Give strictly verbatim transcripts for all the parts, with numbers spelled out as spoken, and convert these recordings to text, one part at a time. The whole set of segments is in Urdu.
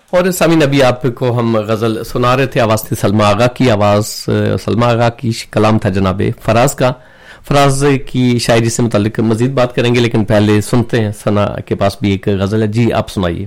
اور سامعین ابھی آپ کو ہم غزل سنا رہے تھے، آواز تھی سلمیٰ آغا کی، آواز سلمیٰ آغا کی، کلام تھا جناب فراز کا۔ فراز کی شاعری سے متعلق مزید بات کریں گے، لیکن پہلے سنتے ہیں ثنا کے پاس بھی ایک غزل ہے، جی آپ سنائیے۔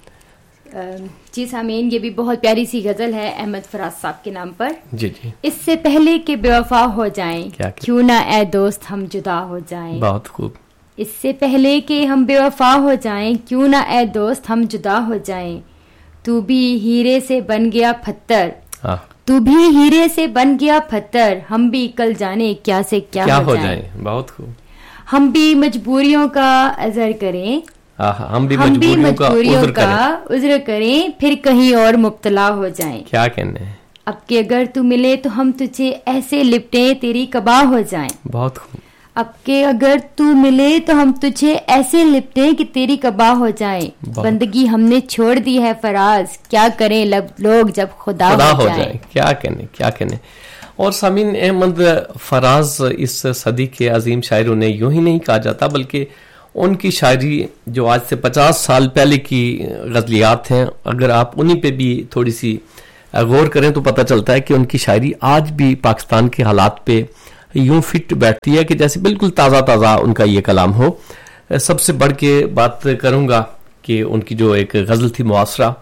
جی سامعین، یہ بھی بہت پیاری سی غزل ہے احمد فراز صاحب کے نام پر۔ جی جی۔ اس سے پہلے کہ بے وفا ہو جائیں، کیوں نہ اے دوست ہم جدا ہو جائیں۔ بہت خوب۔ اس سے پہلے کہ ہم بے وفا ہو جائیں، کیوں نہ اے دوست ہم جدا ہو جائیں، تو بھی ہیرے سے بن گیا پتھر، تو بھی ہیرے سے بن گیا پتھر، ہم بھی کل جانے کیا سے کیا, کیا ہو جائیں۔ بہت خوب۔ ہم بھی مجبوریوں کا عذر کریں، ہم بھی ہم بھی مجبوریوں کا عذر کا عذر کریں، پھر کہیں اور مبتلا ہو جائیں۔ کیا کہنے ہیں۔ اب کہ اگر تو ملے تو ہم تجھے ایسے لپٹیں تیری کباہ ہو جائیں۔ بہت خوب۔ اب کہ اگر تو ملے تو ہم تجھے ایسے لپٹیں کہ تیری کباہ ہو جائیں۔ بندگی ہم نے چھوڑ دی ہے فراز، کیا کریں لب لوگ جب خدا, خدا ہو جائیں۔ کیا کہنے کیا کہنے۔ اور سامعین، احمد فراز اس صدی کے عظیم شاعروں نے یوں ہی نہیں کہا جاتا، بلکہ ان کی شاعری جو آج سے پچاس سال پہلے کی غزلیات ہیں، اگر آپ انہی پہ بھی تھوڑی سی غور کریں تو پتہ چلتا ہے کہ ان کی شاعری آج بھی پاکستان کے حالات پہ یوں فٹ بیٹھتی ہے کہ جیسے بالکل تازہ تازہ ان کا یہ کلام ہو۔ سب سے بڑھ کے بات کروں گا کہ ان کی جو ایک غزل تھی معاصرہ،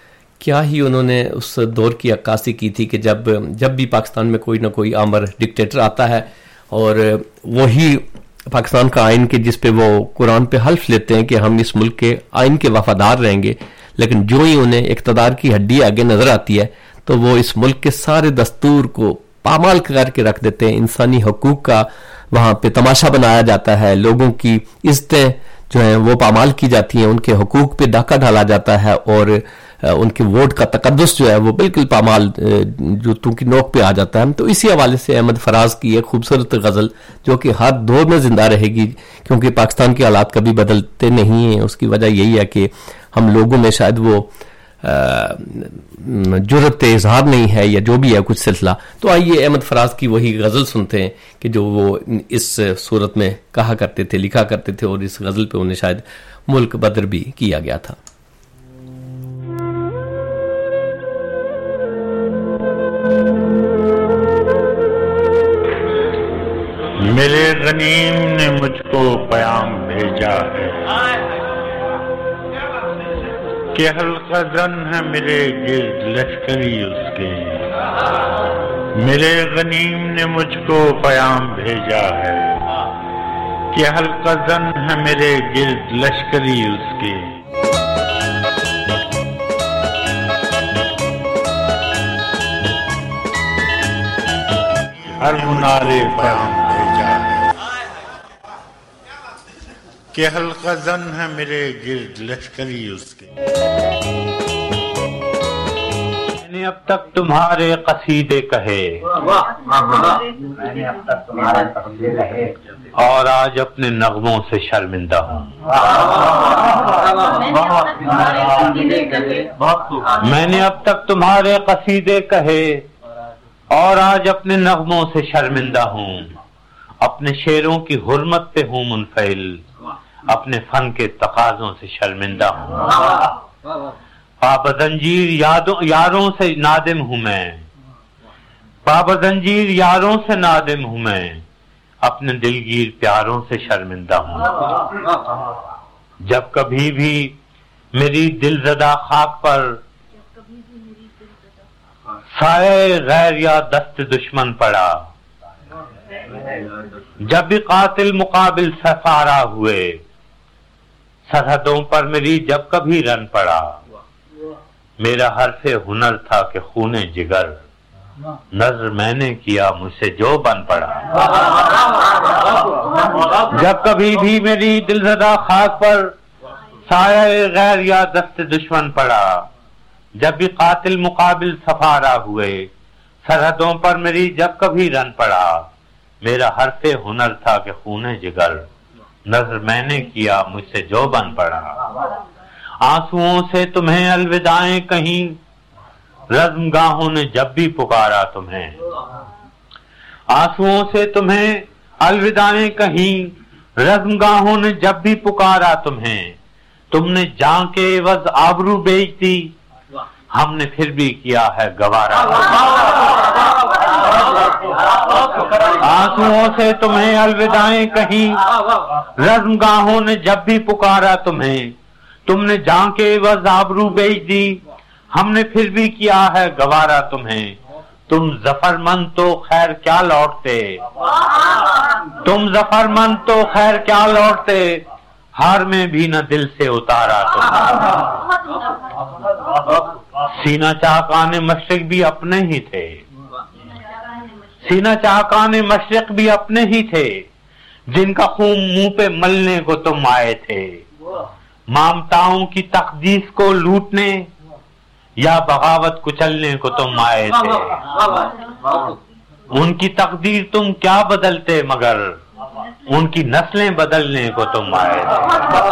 کیا ہی انہوں نے اس دور کی عکاسی کی تھی کہ جب جب بھی پاکستان میں کوئی نہ کوئی آمر ڈکٹیٹر آتا ہے اور وہی پاکستان کا آئین کے جس پہ وہ قرآن پہ حلف لیتے ہیں کہ ہم اس ملک کے آئین کے وفادار رہیں گے، لیکن جو ہی انہیں اقتدار کی ہڈی آگے نظر آتی ہے تو وہ اس ملک کے سارے دستور کو پامال کر کے رکھ دیتے ہیں۔ انسانی حقوق کا وہاں پہ تماشا بنایا جاتا ہے، لوگوں کی عزتیں جو ہیں وہ پامال کی جاتی ہیں، ان کے حقوق پہ ڈاکہ ڈالا جاتا ہے، اور ان کے ووٹ کا تقدس جو ہے وہ بالکل پامال جوتوں کی نوک پہ آ جاتا ہے۔ تو اسی حوالے سے احمد فراز کی ایک خوبصورت غزل جو کہ ہر دور میں زندہ رہے گی، کیونکہ پاکستان کے حالات کبھی بدلتے نہیں ہیں۔ اس کی وجہ یہی ہے کہ ہم لوگوں میں شاید وہ جرأت اظہار نہیں ہے یا جو بھی ہے کچھ سلسلہ۔ تو آئیے احمد فراز کی وہی غزل سنتے ہیں کہ جو وہ اس صورت میں کہا کرتے تھے، لکھا کرتے تھے، اور اس غزل پہ انہیں شاید ملک بدر بھی کیا گیا تھا۔ میرے غنیم نے مجھ کو پیام بھیجا ہے کہ حلقہ زن ہے میرے گرد لشکری اس کے، میرے غنیم نے مجھ کو پیام بھیجا ہے کہ حلقہ زن ہے میرے گرد لشکری اس کے، ہر منارے پیام کہ حلقہ زن ہے میرے گرد لشکری اس کے۔ میں نے اب تک تمہارے قصیدے کہے، میں نے اب تک تمہارے قصیدے کہے، اور آج اپنے نغموں سے شرمندہ ہوں۔ میں نے اب تک تمہارے قصیدے کہے اور آج اپنے نغموں سے شرمندہ ہوں، اپنے شعروں کی حرمت پہ ہوں منفعل، اپنے فن کے تقاضوں سے شرمندہ ہوں۔ پابزنجیر یادوں یاروں سے نادم ہوں میں، پابزنجیر یاروں سے نادم ہوں میں، اپنے دلگیر پیاروں سے شرمندہ ہوں۔ جب کبھی بھی میری دل زدہ خاک پر سائے غیر یا دست دشمن پڑا، جب بھی قاتل مقابل سفارا ہوئے، سرحدوں پر میری جب کبھی رن پڑا، میرا حرف ہنر تھا کہ خون جگر، نظر میں نے کیا مجھ سے جو بن پڑا۔ جب کبھی بھی میری دلزدہ خاک پر سایہ غیر یا دست دشمن پڑا، جب بھی قاتل مقابل سفارا ہوئے، سرحدوں پر میری جب کبھی رن پڑا، میرا حرف ہنر تھا کہ خون جگر، نظر میں نے کیا مجھ سے جو بن پڑا۔ آنسوؤں سے تمہیں الوداعیں کہیں، رزم گاہوں نے جب بھی پکارا تمہیں، آنسوؤں سے تمہیں الوداعیں کہیں، رزم گاہوں نے جب بھی پکارا تمہیں، تم نے جان کے عوض آبرو بیچ دی، ہم نے پھر بھی کیا ہے گوارا. آنسوؤں سے تمہیں الوداعیں کہیں, رزم گاہوں نے جب بھی پکارا تمہیں, تم نے جان کے عوض آبرو بیچ دی, ہم نے پھر بھی کیا ہے گوارا تمہیں. تم ظفر مند تو خیر کیا لوٹتے, تم ظفر مند تو خیر کیا لوٹتے, ہار میں بھی نہ دل سے اتارا تم. سینہ چاکان مشرق بھی اپنے ہی تھے, سینہ چاکان مشرق بھی اپنے ہی تھے, جن کا خون منہ پہ ملنے کو تم آئے تھے. مامتاؤں کی تقدیس کو لوٹنے یا بغاوت کچلنے کو تم آئے تھے. ان کی تقدیر تم کیا بدلتے, مگر ان کی نسلیں بدلنے کو تم آئے تھے.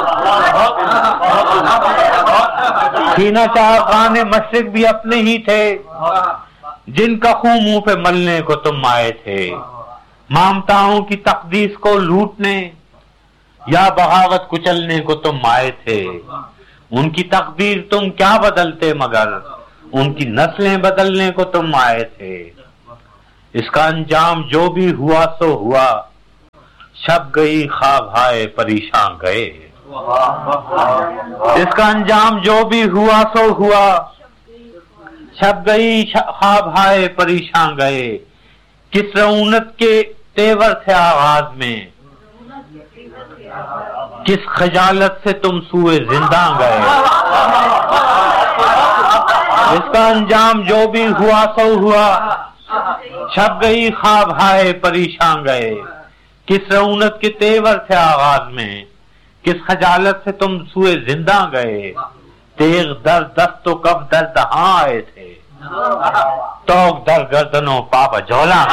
سینہ چاکان مشرق بھی اپنے ہی تھے, جن کا خون منہ پہ ملنے کو تم آئے تھے. مامتاؤں کی تقدیس کو لوٹنے یا بغاوت کچلنے کو تم آئے تھے. ان کی تقدیر تم کیا بدلتے, مگر ان کی نسلیں بدلنے کو تم آئے تھے. اس کا انجام جو بھی ہوا سو ہوا, شب گئی خواب ہائے پریشان گئے. اس کا انجام جو بھی ہوا سو ہوا, شب گئی خواب ہائے پریشان گئے. کس رعونت کے تیور تھے آغاز میں, کس خجالت سے تم سوئے زندہ گئے. اس کا انجام جو بھی ہوا سو ہوا, چھپ گئی خواب ہائے پریشان گئے. کس رعونت کے تیور تھے آغاز میں, کس خجالت سے تم سوئے زندہ گئے. تیغ در دست و کف در دہاں آئے تھے, توق در گردنوں پاپا جولا.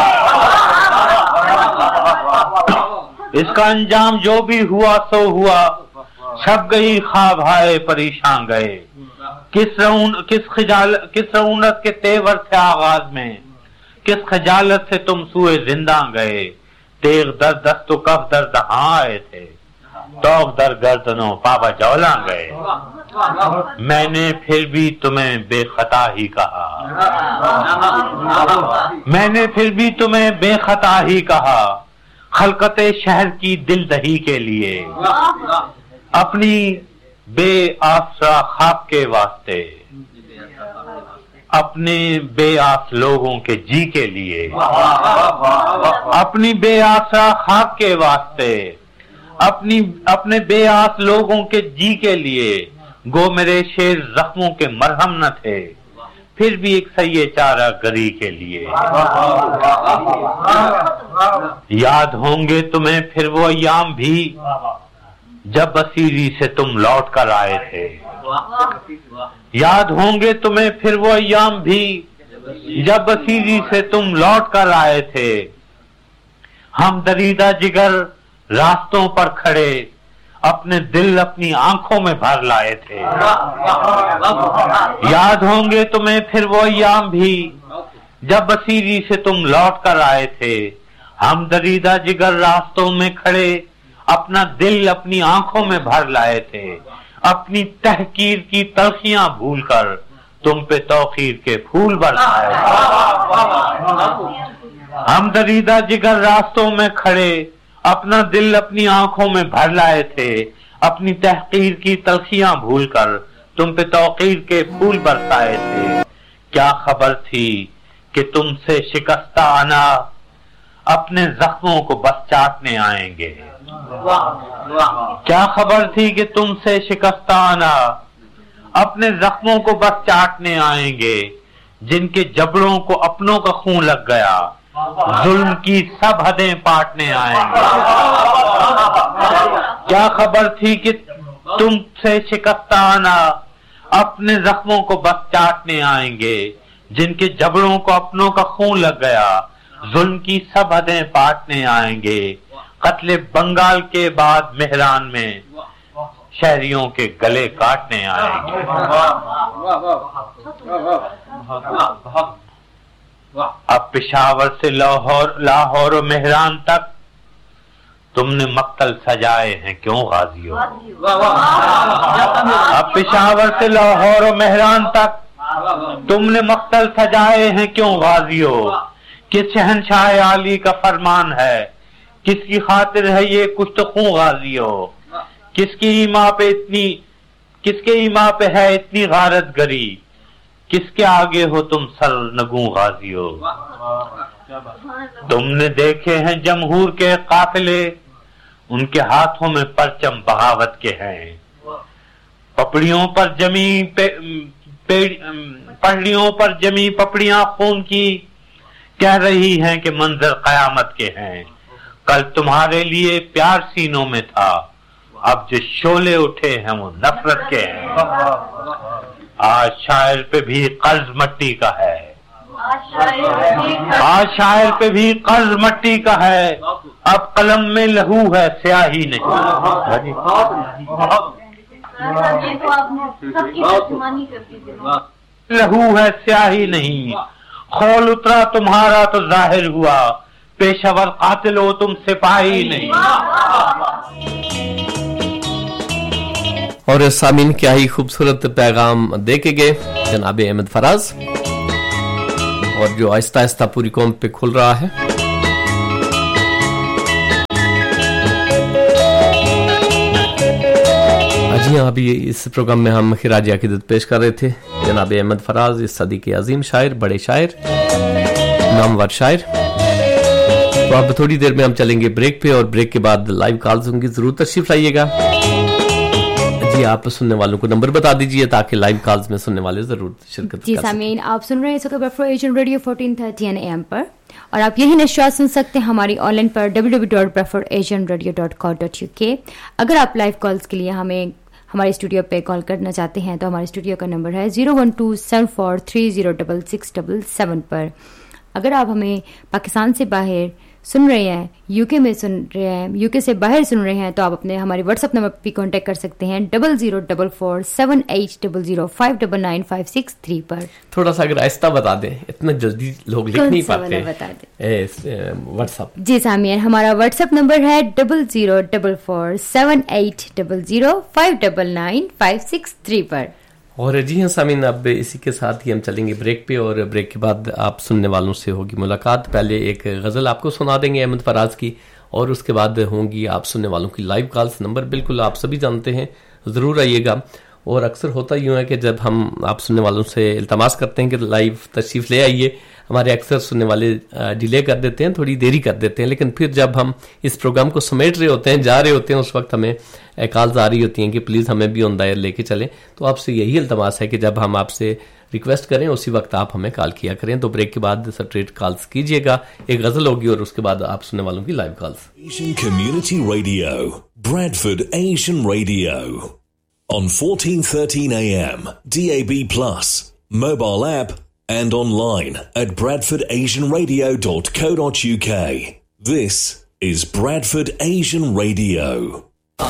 اس کا انجام جو بھی ہوا سو ہوا, چھپ گئی خواب ہائے پریشان گئے. کس رعون کس خجال کس رعونت کے تیور تھے آغاز میں, کس خجالت سے تم سوئے زندہ گئے. تیغ در دست و کف در دہاں آئے تھے, توق در گردنوں پاپا جولا گئے. میں نے پھر بھی تمہیں بے خطا ہی کہا, میں نے پھر بھی تمہیں بے خطا ہی کہا. خلقت شہر کی دل دہی کے لیے, اپنی بے آسرا خواب کے واسطے, اپنے بے آس لوگوں کے جی کے لیے, اپنی بے آسرا خواب کے واسطے, اپنی اپنے بے آس لوگوں کے جی کے لیے. گو میرے شیر زخموں کے مرہم نہ تھے, پھر بھی ایک سیے چارہ گری کے لیے. یاد ہوں گے تمہیں پھر وہ ایام بھی, جب اسیری سے تم لوٹ کر آئے تھے. یاد ہوں گے تمہیں پھر وہ ایام بھی, جب اسیری سے تم لوٹ کر آئے تھے. ہم دریدہ جگر راستوں پر کھڑے, اپنے دل اپنی آنکھوں میں بھر لائے تھے. یاد ہوں گے تمہیں پھر وہ ایام بھی, جب اسیری سے تم لوٹ کر آئے تھے. ہم دریدہ جگر راستوں میں کھڑے, اپنا دل اپنی آنکھوں میں بھر لائے تھے. اپنی تحقیر کی تلخیاں بھول کر تم پہ توقیر کے پھول برسائے تھے. ہم دریدہ جگر راستوں میں کھڑے, اپنا دل اپنی آنکھوں میں بھر لائے تھے. اپنی تحقیر کی تلخیاں بھول کر تم پہ توقیر کے پھول برسائے تھے. کیا خبر تھی کہ تم سے شکستہ آنا اپنے زخموں کو بس چاٹنے آئیں گے. کیا خبر تھی کہ تم سے شکستہ آنا اپنے زخموں کو بس چاٹنے آئیں گے. جن کے جبڑوں کو اپنوں کا خون لگ گیا, ظلم کی سب حدیں پاٹنے آئیں گے. کیا خبر تھی کہ تم سے شکستہ آنا اپنے زخموں کو بس چاٹنے آئیں گے. جن کے جبڑوں کو اپنوں کا خون لگ گیا, ظلم کی سب حدیں پاٹنے آئیں گے. قتل بنگال کے بعد مہران میں شہریوں کے گلے کاٹنے آئیں گے. اب پشاور سے لاہور لاہور و مہران تک تم نے مقتل سجائے ہیں کیوں غازیوں. اب پشاور سے لاہور و مہران تک تم نے مقتل سجائے ہیں کیوں غازیوں, کس شہنشاہ عالی کا فرمان ہے, کس کی خاطر ہے یہ کچھ تو خوں غازیوں, کس کی ایما پہ اتنی کس کے ایما پہ ہے اتنی غارت گری, کس کے آگے ہو تم سر نگوں غازیوں. تم نے دیکھے ہیں جمہور کے قافلے, ان کے ہاتھوں میں پرچم بغاوت کے ہیں, پپڑیوں پر جمی پہڑیوں پر جمی پپڑیاں خون کی, کہہ رہی ہیں کہ منظر قیامت کے ہیں. کل تمہارے لیے پیار سینوں میں تھا, اب جو شعلے اٹھے ہیں وہ نفرت کے ہیں. آج شاعر پہ بھی قرض مٹی کا ہے, آج شاعر پہ بھی قرض مٹی کا ہے, اب قلم میں لہو ہے سیاہی نہیں. لہو ہے سیاہی نہیں, خول اترا تمہارا تو ظاہر ہوا, پیشور قاتل ہو تم سپاہی نہیں. اور سامعین کیا ہی خوبصورت پیغام دے کے گئے جناب احمد فراز, اور جو آہستہ آہستہ پوری قوم پہ کھل رہا ہے. جی ہاں, ابھی اس پروگرام میں ہم خراج عقیدت پیش کر رہے تھے جناب احمد فراز, اس صدی کے عظیم شاعر, بڑے شاعر, نامور شاعر. تو اب تھوڑی دیر میں ہم چلیں گے بریک پہ, اور بریک کے بعد لائیو کالز ہوں گی, ضرور تشریف لائیے گا. جی آپ سننے والوں کو نمبر بتا دیجئے تاکہ لائیو کالز میں سننے والے ضرور شرکت. جی سامعین, آپ سن رہے ہیں اس وقت Asian radio fourteen thirty N A M پر, اور آپ یہی نشریات سن سکتے ہیں ہماری on line per W W dot Bradford Asian radio dot کو ڈاٹ یو کے. اگر آپ لائیو کالز کے لیے ہمیں ہمارے اسٹوڈیو پہ کال کرنا چاہتے ہیں تو ہمارے اسٹوڈیو کا نمبر ہے zero one to seven four three zero double six double seven پر. اگر آپ ہمیں پاکستان سے باہر سن رہے ہیں, یو کے میں سن رہے ہیں, یو کے سے باہر سن رہے ہیں, تو آپ اپنے ہمارے واٹس ایپ نمبر پہ کانٹیکٹ کر سکتے ہیں double zero double four seven eight double zero five double nine five six three پر. تھوڑا سا اگر آہستہ بتا دیں, اتنا جلدی لوگ لکھ نہیں پاتے. بتا دیں واٹس ایپ. جی سامعین, ہمارا واٹس ایپ نمبر ہے double zero double four seven eight double zero five double nine five six three پر. اور جی ہاں سامعین, اب اسی کے ساتھ ہی ہم چلیں گے بریک پہ, اور بریک کے بعد آپ سننے والوں سے ہوگی ملاقات. پہلے ایک غزل آپ کو سنا دیں گے احمد فراز کی, اور اس کے بعد ہوں گی آپ سننے والوں کی لائیو کالز. نمبر بالکل آپ سبھی جانتے ہیں, ضرور آئیے گا. اور اکثر ہوتا یوں ہے کہ جب ہم آپ سننے والوں سے التماس کرتے ہیں کہ لائیو تشریف لے آئیے, ہمارے اکثر سننے والے ڈیلے کر دیتے ہیں, تھوڑی دیری کر دیتے ہیں, لیکن پھر جب ہم اس پروگرام کو سمیٹ رہے ہوتے ہیں, جا رہے ہوتے ہیں, اس وقت ہمیں کالز آ رہی ہوتی ہیں کہ پلیز ہمیں بھی آن دا ایئر لے کے چلیں. تو آپ سے یہی التماس ہے کہ جب ہم آپ سے ریکویسٹ کریں اسی وقت آپ ہمیں کال کیا کریں. تو بریک کے بعد سٹریٹ کالز کیجیے گا, ایک غزل ہوگی, اور اس کے بعد آپ سننے والوں کی live calls. Asian Community Radio, Bradford Asian Radio, on fourteen thirteen A M, D A B plus, mobile app and online at bradford asian radio dot co dot U K. This is Bradford Asian Radio.